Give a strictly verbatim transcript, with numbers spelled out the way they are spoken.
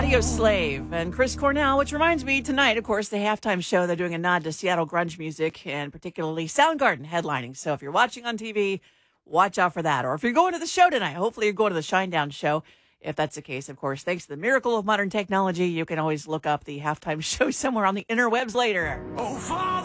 Audio Slave and Chris Cornell, which reminds me tonight, of course, the halftime show, they're doing a nod to Seattle grunge music and particularly Soundgarden headlining. So if you're watching on T V, watch out for that. Or if you're going to the show tonight, hopefully you're going to the Shinedown show. If that's the case, of course, thanks to the miracle of modern technology, you can always look up the halftime show somewhere on the interwebs later. Oh, Father!